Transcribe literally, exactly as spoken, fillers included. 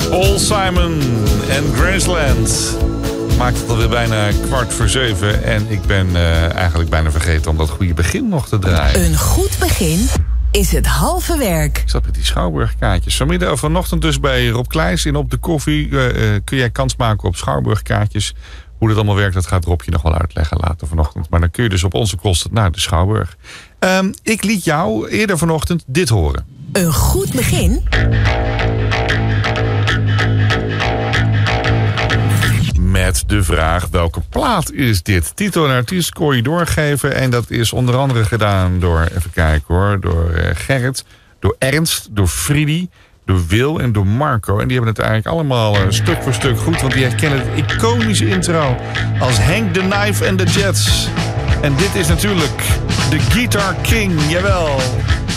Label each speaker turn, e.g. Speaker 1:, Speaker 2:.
Speaker 1: Paul Simon en Graceland. Maakt het alweer bijna kwart voor zeven. En ik ben uh, eigenlijk bijna vergeten om dat goede begin nog te draaien.
Speaker 2: Een goed begin is het halve werk.
Speaker 1: Ik zat met die Schouwburgkaartjes. Vanmiddag vanochtend dus bij Rob Kleijs in Op de Koffie. Uh, uh, kun jij kans maken op Schouwburgkaartjes. Hoe dat allemaal werkt, dat gaat Robje nog wel uitleggen later vanochtend. Maar dan kun je dus op onze kosten naar de Schouwburg. Um, ik liet jou eerder vanochtend dit horen.
Speaker 2: Een goed begin
Speaker 1: met de vraag, welke plaat is dit? Titel en artiest kon je doorgeven. En dat is onder andere gedaan door, even kijken hoor, door uh, Gerrit, door Ernst, door Friedi, door Wil en door Marco. En die hebben het eigenlijk allemaal uh, stuk voor stuk goed. Want die herkennen het iconische intro als Hank the Knife and the Jets. En dit is natuurlijk de Guitar King, jawel.